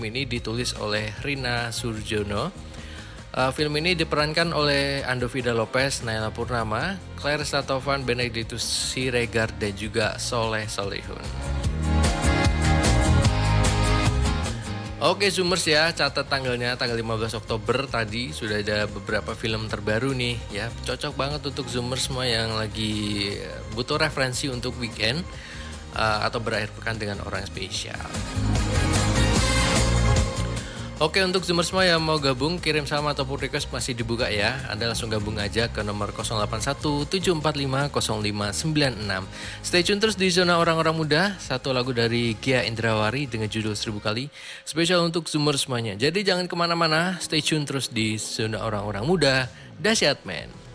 Ini ditulis oleh Rina Surjono. Film ini diperankan oleh Andovida Lopez, Naila Purnama, Claire Statovan, Benedictus Siregar, dan juga Soleh Solihun. Oke Zoomers ya, catat tanggalnya, tanggal 15 Oktober tadi sudah ada beberapa film terbaru nih ya. Cocok banget untuk Zoomers semua yang lagi butuh referensi untuk weekend atau berakhir pekan dengan orang spesial. Oke, untuk Zoomers semua yang mau gabung, kirim salam ataupun request masih dibuka ya. Anda langsung gabung aja ke nomor 0817450596. Stay tune terus di Zona Orang-Orang Muda. Satu lagu dari Gia Indrawari dengan judul 1000 kali. Spesial untuk Zoomers semuanya. Jadi jangan kemana-mana, stay tune terus di Zona Orang-Orang Muda. Dahsyat Men.